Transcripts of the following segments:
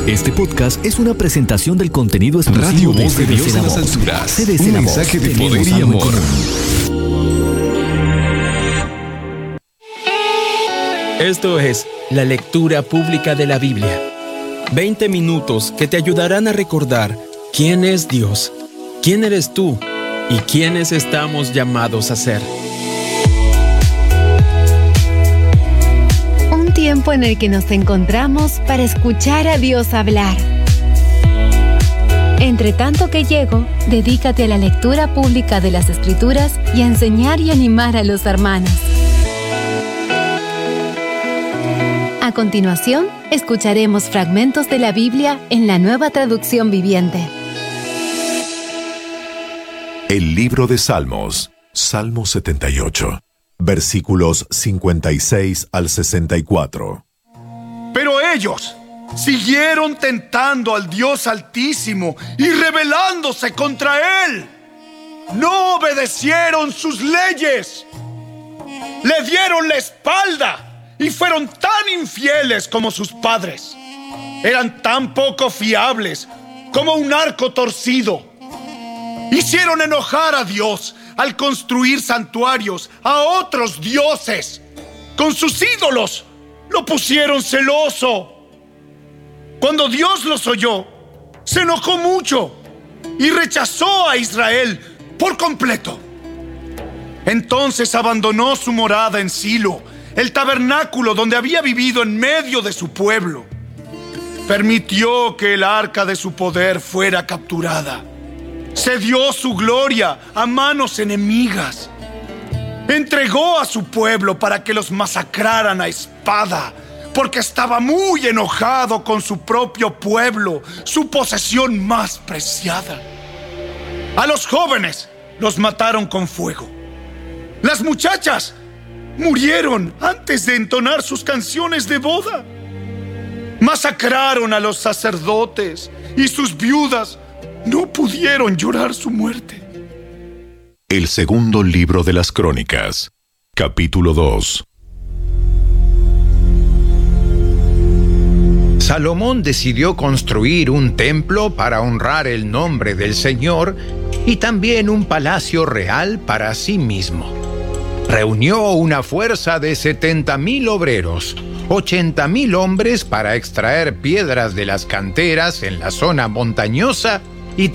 Este podcast es una presentación del contenido Radio exclusivo de Voz de Dios CDC en La las Voz. alturas. CDC Un La Voz. mensaje de Tenemos poder y algo en amor. Esto es la lectura pública de la Biblia. 20 minutos que te ayudarán a recordar quién es Dios, quién eres tú y quiénes estamos llamados a ser. Un tiempo en el que nos encontramos para escuchar a Dios hablar. Entre tanto que llego, dedícate a la lectura pública de las Escrituras y a enseñar y animar a los hermanos. A continuación, escucharemos fragmentos de la Biblia en la Nueva Traducción Viviente. El libro de Salmos, Salmo 78, versículos 56 al 64. Pero ellos siguieron tentando al Dios Altísimo y rebelándose contra Él. No obedecieron sus leyes. Le dieron la espalda y fueron tan infieles como sus padres. Eran tan poco fiables como un arco torcido. Hicieron enojar a Dios al construir santuarios a otros dioses. Con sus ídolos lo pusieron celoso. Cuando Dios los oyó, se enojó mucho y rechazó a Israel por completo. Entonces abandonó su morada en Silo, el tabernáculo donde había vivido en medio de su pueblo. Permitió que el arca de su poder fuera capturada. Cedió su gloria a manos enemigas. Entregó a su pueblo para que los masacraran a espada, porque estaba muy enojado con su propio pueblo, su posesión más preciada. A los jóvenes los mataron con fuego. Las muchachas murieron antes de entonar sus canciones de boda. Masacraron a los sacerdotes y sus viudas no pudieron llorar su muerte. El segundo libro de las Crónicas, capítulo 2. Salomón decidió construir un templo para honrar el nombre del Señor y también un palacio real para sí mismo. Reunió una fuerza de 70,000 obreros, 80,000 hombres para extraer piedras de las canteras en la zona montañosa y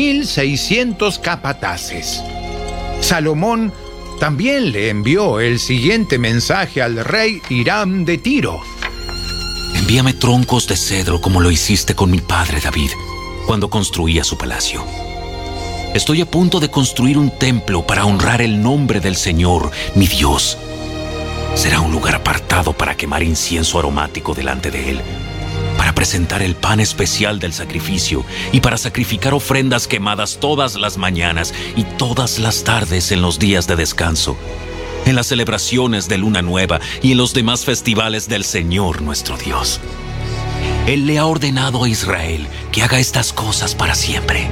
3,600 capataces. Salomón también le envió el siguiente mensaje al rey Hiram de Tiro. Envíame troncos de cedro como lo hiciste con mi padre David, cuando construía su palacio. Estoy a punto de construir un templo para honrar el nombre del Señor, mi Dios. Será un lugar apartado para quemar incienso aromático delante de Él, para presentar el pan especial del sacrificio y para sacrificar ofrendas quemadas todas las mañanas y todas las tardes en los días de descanso, en las celebraciones de Luna Nueva y en los demás festivales del Señor nuestro Dios. Él le ha ordenado a Israel que haga estas cosas para siempre.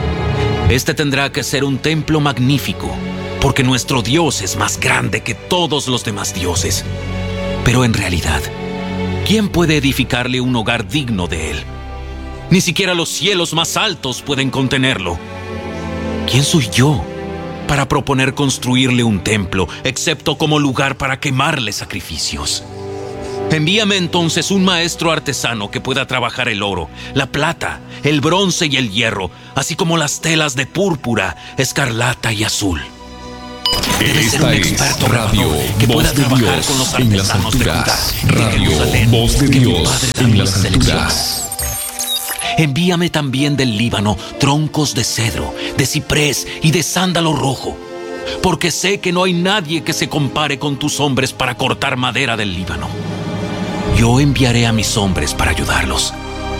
Este tendrá que ser un templo magnífico, porque nuestro Dios es más grande que todos los demás dioses. Pero en realidad, ¿quién puede edificarle un hogar digno de Él? Ni siquiera los cielos más altos pueden contenerlo. ¿Quién soy yo para proponer construirle un templo, excepto como lugar para quemarle sacrificios? Envíame entonces un maestro artesano que pueda trabajar el oro, la plata, el bronce y el hierro, así como las telas de púrpura, escarlata y azul. Debe ser un experto Radio que pueda Voz de trabajar Dios con los en las artesanos de Judá alturas. y de Radio Jerusalén, Voz de que mi Dios padre en David las seleccionó. alturas. Envíame también del Líbano troncos de cedro, de ciprés y de sándalo rojo, porque sé que no hay nadie que se compare con tus hombres para cortar madera del Líbano. Yo enviaré a mis hombres para ayudarlos.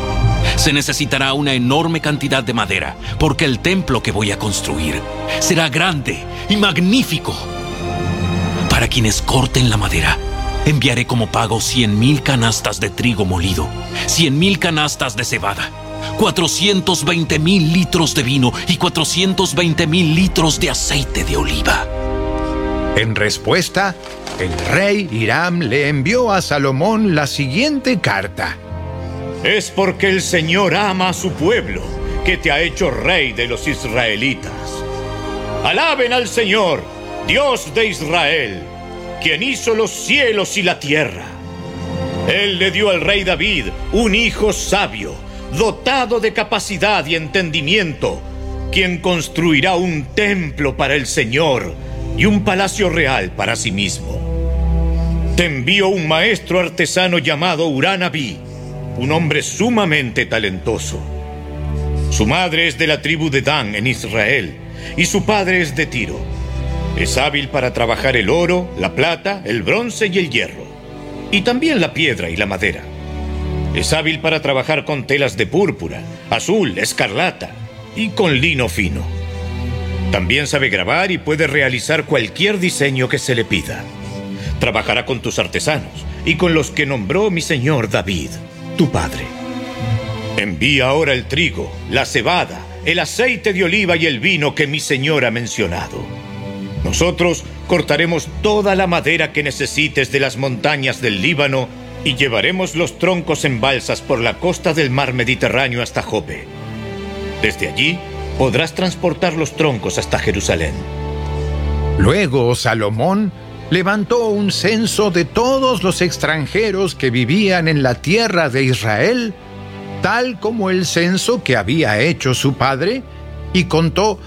Se necesitará una enorme cantidad de madera, porque el templo que voy a construir será grande y magnífico. Para quienes corten la madera, enviaré como pago 100,000 canastas de trigo molido, 100,000 canastas de cebada, 420,000 litros de vino y 420,000 litros de aceite de oliva. En respuesta, el rey Hiram le envió a Salomón la siguiente carta. Es porque el Señor ama a su pueblo, que te ha hecho rey de los israelitas. Alaben al Señor, Dios de Israel, quien hizo los cielos y la tierra. Él le dio al rey David un hijo sabio, dotado de capacidad y entendimiento, quien construirá un templo para el Señor y un palacio real para sí mismo. Te envío un maestro artesano llamado Urán-Abí, un hombre sumamente talentoso. Su madre es de la tribu de Dan en Israel y su padre es de Tiro. Es hábil para trabajar el oro, la plata, el bronce y el hierro, y también la piedra y la madera. Es hábil para trabajar con telas de púrpura, azul, escarlata y con lino fino. También sabe grabar y puede realizar cualquier diseño que se le pida. Trabajará con tus artesanos y con los que nombró mi señor David, tu padre. Envía ahora el trigo, la cebada, el aceite de oliva y el vino que mi señor ha mencionado. Nosotros cortaremos toda la madera que necesites de las montañas del Líbano y llevaremos los troncos en balsas por la costa del mar Mediterráneo hasta Jope. Desde allí podrás transportar los troncos hasta Jerusalén. Luego Salomón levantó un censo de todos los extranjeros que vivían en la tierra de Israel, tal como el censo que había hecho su padre, y contó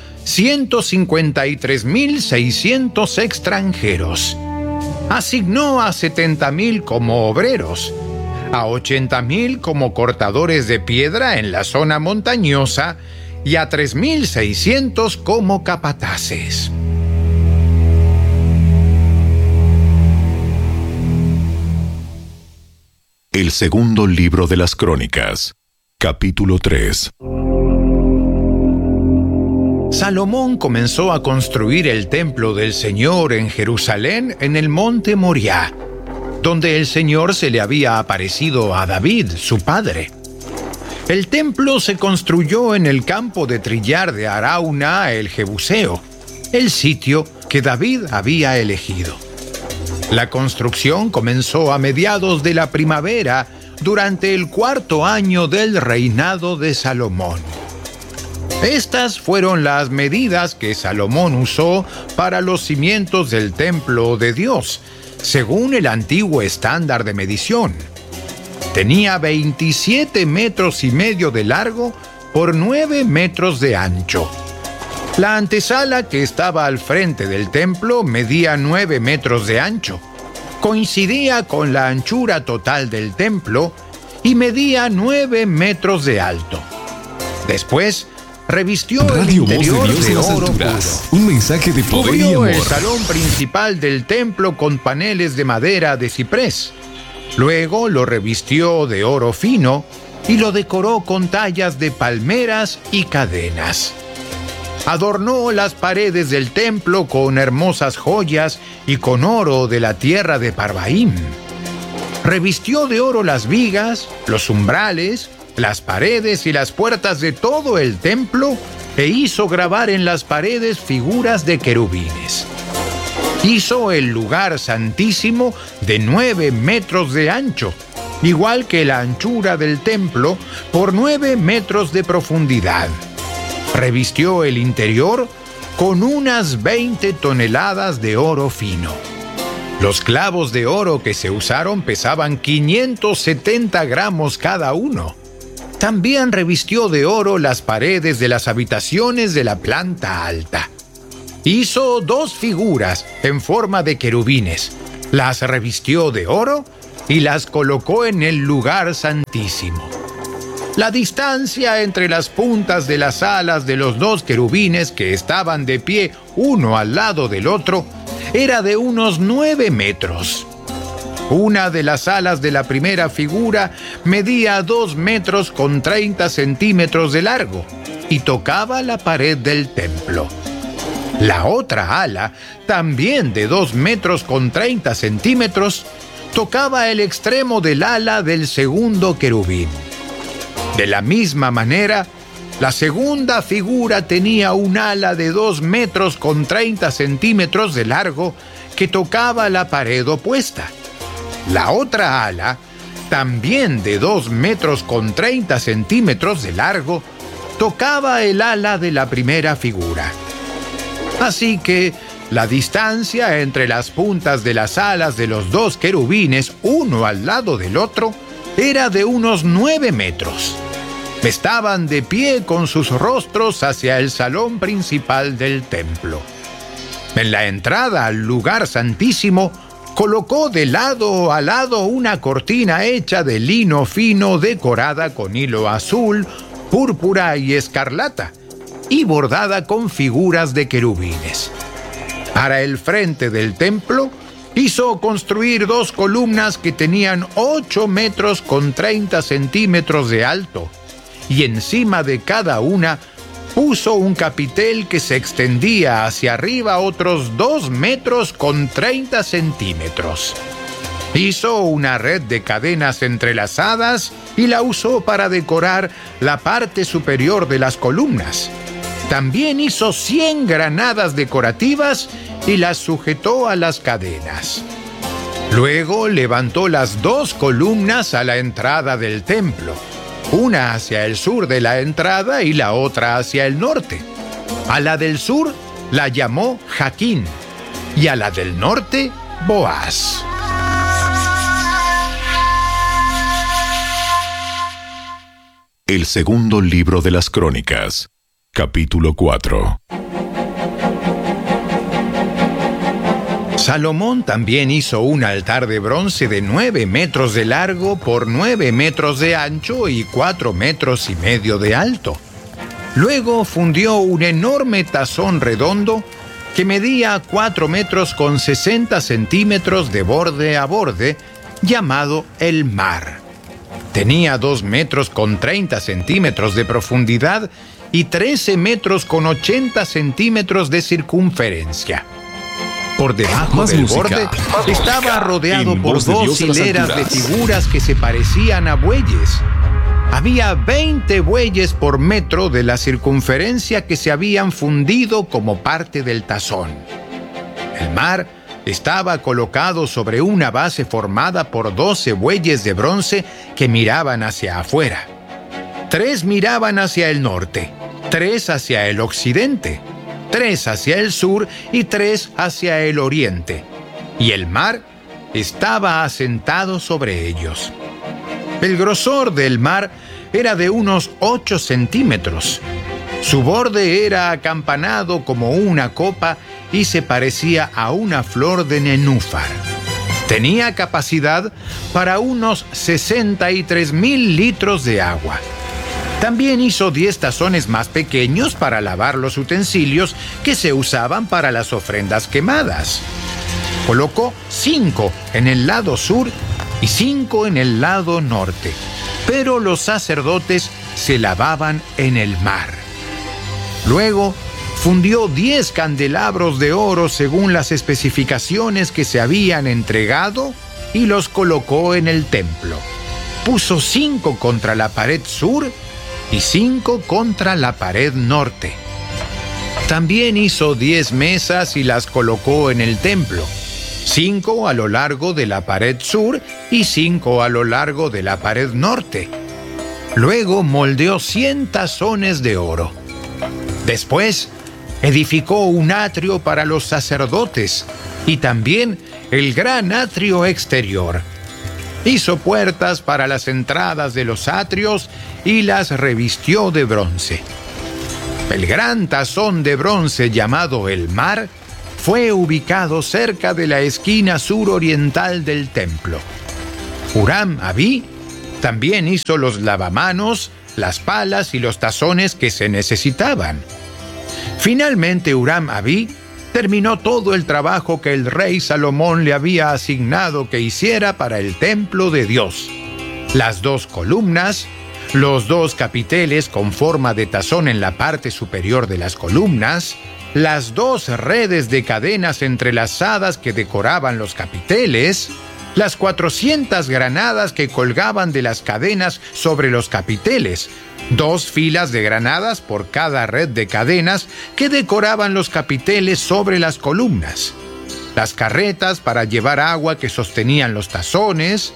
153.600 extranjeros. Asignó a 70.000 como obreros, a 80.000 como cortadores de piedra en la zona montañosa y a 3.600 como capataces. El segundo libro de las Crónicas, capítulo 3. Salomón comenzó a construir el templo del Señor en Jerusalén, en el monte Moriah, donde el Señor se le había aparecido a David, su padre. El templo se construyó en el campo de trillar de Arauna el Jebuseo, el sitio que David había elegido. La construcción comenzó a mediados de la primavera, durante el 4º año del reinado de Salomón. Estas fueron las medidas que Salomón usó para los cimientos del templo de Dios, según el antiguo estándar de medición. Tenía 27,5 metros de largo por 9 metros de ancho. La antesala que estaba al frente del templo medía 9 metros de ancho. Coincidía con la anchura total del templo y medía 9 metros de alto. Después, revistió el interior de oro puro. Un mensaje de poder y Cubrió amor. el salón principal del templo con paneles de madera de ciprés. Luego lo revistió de oro fino y lo decoró con tallas de palmeras y cadenas. Adornó las paredes del templo con hermosas joyas y con oro de la tierra de Parvaim. Revistió de oro las vigas, los umbrales, las paredes y las puertas de todo el templo e hizo grabar en las paredes figuras de querubines. Hizo el lugar santísimo de 9 metros de ancho, igual que la anchura del templo, por 9 metros de profundidad. Revistió el interior con unas 20 toneladas de oro fino. Los clavos de oro que se usaron pesaban 570 gramos cada uno. También revistió de oro las paredes de las habitaciones de la planta alta. Hizo 2 figuras en forma de querubines, las revistió de oro y las colocó en el lugar santísimo. La distancia entre las puntas de las alas de los 2 querubines que estaban de pie uno al lado del otro era de unos 9 metros. Una de las alas de la primera figura medía 2 metros con 30 centímetros de largo y tocaba la pared del templo. La otra ala, también de 2 metros con 30 centímetros, tocaba el extremo del ala del segundo querubín. De la misma manera, la segunda figura tenía un ala de 2 metros con 30 centímetros de largo que tocaba la pared opuesta. La otra ala también de 2 metros con 30 centímetros de largo, tocaba el ala de la primera figura. Así que la distancia entre las puntas de las alas de los 2 querubines, uno al lado del otro, era de unos 9 metros. Estaban de pie con sus rostros hacia el salón principal del templo. En la entrada al lugar santísimo, colocó de lado a lado una cortina hecha de lino fino decorada con hilo azul, púrpura y escarlata, y bordada con figuras de querubines. Para el frente del templo, hizo construir 2 columnas que tenían 8 metros con 30 centímetros de alto, y encima de cada una puso un capitel que se extendía hacia arriba otros 2 metros con 30 centímetros. Hizo una red de cadenas entrelazadas y la usó para decorar la parte superior de las columnas. También hizo 100 granadas decorativas y las sujetó a las cadenas. Luego levantó las 2 columnas a la entrada del templo, una hacia el sur de la entrada y la otra hacia el norte. A la del sur la llamó Jaquín y a la del norte Boaz. El segundo libro de las Crónicas, capítulo 4. Salomón también hizo un altar de bronce de 9 metros de largo por 9 metros de ancho y 4 metros y medio de alto. Luego fundió un enorme tazón redondo que medía 4 metros con 60 centímetros de borde a borde, llamado el mar. Tenía 2 metros con 30 centímetros de profundidad y 13 metros con 80 centímetros de circunferencia. Por debajo Más del música. borde estaba rodeado En por voz de 2 Dios a las hileras de alturas. figuras que se parecían a bueyes. Había 20 bueyes por metro de la circunferencia que se habían fundido como parte del tazón. El mar estaba colocado sobre una base formada por 12 bueyes de bronce que miraban hacia afuera. 3 miraban hacia el norte, 3 hacia el occidente, 3 hacia el sur y 3 hacia el oriente. Y el mar estaba asentado sobre ellos. El grosor del mar era de unos 8 centímetros. Su borde era acampanado como una copa y se parecía a una flor de nenúfar. Tenía capacidad para unos 63,000 litros de agua. También hizo 10 tazones más pequeños para lavar los utensilios que se usaban para las ofrendas quemadas. Colocó 5 en el lado sur y 5 en el lado norte, pero los sacerdotes se lavaban en el mar. Luego fundió 10 candelabros de oro según las especificaciones que se habían entregado y los colocó en el templo. Puso 5 contra la pared sur y 5 contra la pared norte. También hizo 10 mesas y las colocó en el templo, 5 a lo largo de la pared sur y 5 a lo largo de la pared norte. Luego moldeó 100 tazones de oro. Después edificó un atrio para los sacerdotes y también el gran atrio exterior. Hizo puertas para las entradas de los atrios y las revistió de bronce. El gran tazón de bronce llamado el mar fue ubicado cerca de la esquina suroriental del templo. Huram-Abí también hizo los lavamanos, las palas y los tazones que se necesitaban. Finalmente Huram-Abí terminó todo el trabajo que el rey Salomón le había asignado que hiciera para el templo de Dios. Las 2 columnas, los 2 capiteles con forma de tazón en la parte superior de las columnas, las 2 redes de cadenas entrelazadas que decoraban los capiteles, las 400 granadas que colgaban de las cadenas sobre los capiteles, 2 filas de granadas por cada red de cadenas que decoraban los capiteles sobre las columnas, las carretas para llevar agua que sostenían los tazones,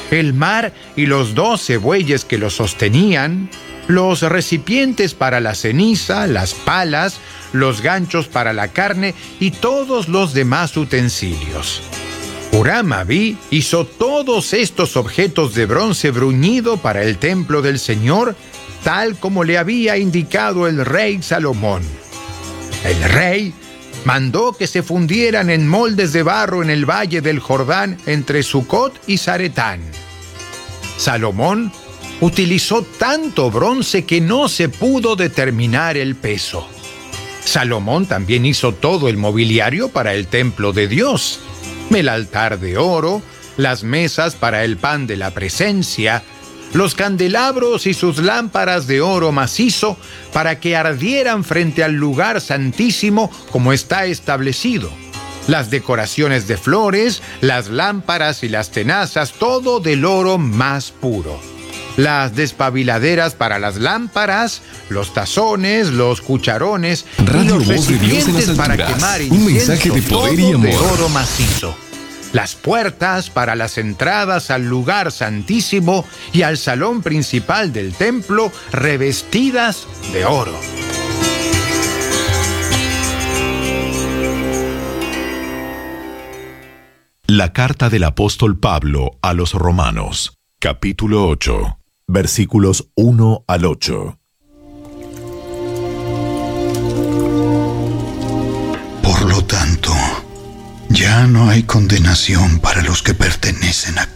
el mar y los 12 bueyes que lo sostenían, los recipientes para la ceniza, las palas, los ganchos para la carne y todos los demás utensilios. Huram-Abí hizo todos estos objetos de bronce bruñido para el templo del Señor, tal como le había indicado el rey Salomón. El rey mandó que se fundieran en moldes de barro en el valle del Jordán entre Sucot y Zaretán. Salomón utilizó tanto bronce que no se pudo determinar el peso. Salomón también hizo todo el mobiliario para el templo de Dios: el altar de oro, las mesas para el pan de la presencia, los candelabros y sus lámparas de oro macizo para que ardieran frente al lugar santísimo como está establecido, las decoraciones de flores, las lámparas y las tenazas, todo del oro más puro, las despabiladeras para las lámparas, los tazones, los cucharones y los recipientes para quemar incienso, todo de oro macizo, las puertas para las entradas al lugar santísimo y al salón principal del templo revestidas de oro. La carta del apóstol Pablo a los Romanos, capítulo 8, versículos 1 al 8. Por lo tanto, ya no hay condenación para los que pertenecen a